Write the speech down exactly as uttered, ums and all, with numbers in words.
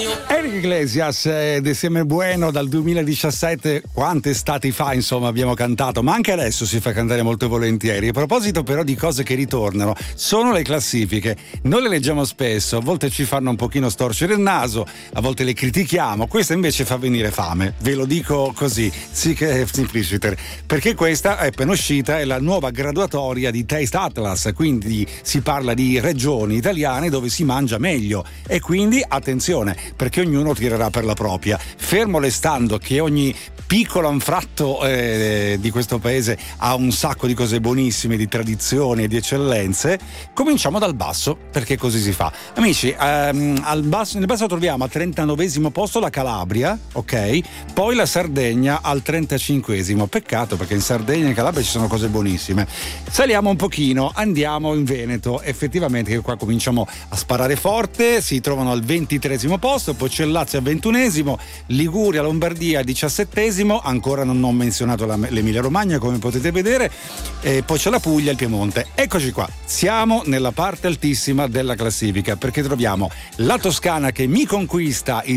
Enrique Iglesias ed Insieme Bueno dal duemiladiciassette, quante estati fa insomma abbiamo cantato, ma anche adesso si fa cantare molto volentieri. A proposito però di cose che ritornano, sono le classifiche. Noi le leggiamo spesso, a volte ci fanno un pochino storcere il naso, a volte le critichiamo, questa invece fa venire fame, ve lo dico così, sì che è simpliciter, perché questa è appena uscita, è la nuova graduatoria di Taste Atlas, quindi si parla di regioni italiane dove si mangia meglio e quindi attenzione, perché ognuno tirerà per la propria, fermo restando che ogni piccolo anfratto eh, di questo paese ha un sacco di cose buonissime, di tradizioni e di eccellenze. Cominciamo dal basso, perché così si fa. Amici, ehm, al basso, nel basso troviamo al trentanovesimo posto la Calabria, ok? Poi la Sardegna al trentacinquesimo. Peccato, perché in Sardegna e in Calabria ci sono cose buonissime. Saliamo un pochino, andiamo in Veneto. Effettivamente che qua cominciamo a sparare forte, si trovano al ventitreesimo posto, poi c'è il Lazio al ventunesimo, Liguria, Lombardia al diciassettesimo, ancora non ho menzionato la, l'Emilia Romagna come potete vedere, e poi c'è la Puglia e il Piemonte. Eccoci qua, siamo nella parte altissima della classifica, perché troviamo la Toscana che mi conquista il